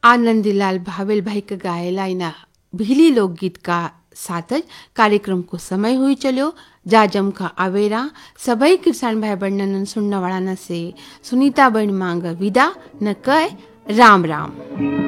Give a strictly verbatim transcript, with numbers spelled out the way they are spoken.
Anandilal vowel भाई के गायला इना भिली लोकगीत का साथ ज कार्यक्रम को समय हुई चलो जाजम का आवेरा सभी किसान भाई बहन सुनने वाला न से सुनीता बहन मांग विदा न कह राम राम।